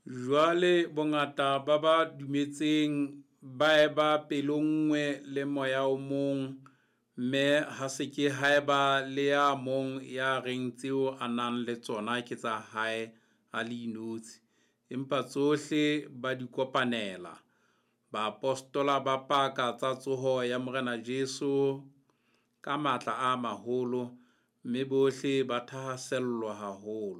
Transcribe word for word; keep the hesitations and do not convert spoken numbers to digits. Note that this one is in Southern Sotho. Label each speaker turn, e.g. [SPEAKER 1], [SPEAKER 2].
[SPEAKER 1] Jwale bongata ba ba dumetseng ba eba pelonngwe le moya o mong, mme ha se ke haeba le ya mong ya reng tseo a nang le tsona ke tsa hae a le inotshi, empa tsohle ba di kopanela. Baapostola ba paka tsa tsoho ya Morena Jesu ka matla a maholo, mme bohle ba thahasellwa haholo.